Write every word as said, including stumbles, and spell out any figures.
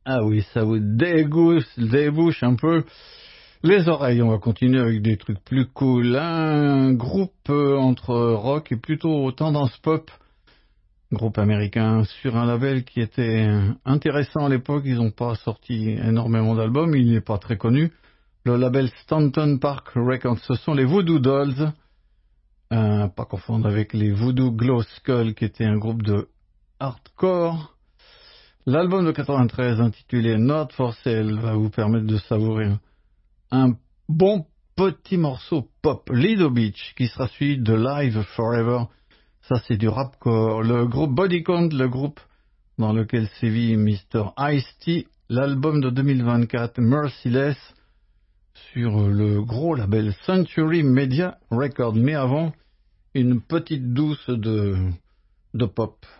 Ah oui, ça vous dégousse, débouche un peu les oreilles. On va continuer avec des trucs plus cool. Un groupe euh, entre rock et plutôt tendance pop, groupe américain, sur un label qui était intéressant à l'époque. Ils n'ont pas sorti énormément d'albums, il n'est pas très connu. Le label Stanton Park Records, ce sont les Voodoo Dolls. Euh, pas confondre avec les Voodoo Glow Skull, qui était un groupe de hardcore. L'album de quatre-vingt-treize intitulé Not for Sale va vous permettre de savourer un bon petit morceau pop, Lido Beach, qui sera suivi de Live Forever. Ça, c'est du rapcore. Le groupe Body Count, le groupe dans lequel sévit mister Ice-T. L'album de deux mille vingt-quatre, Merciless, sur le gros label Century Media Records. Mais avant, une petite douce de, de pop.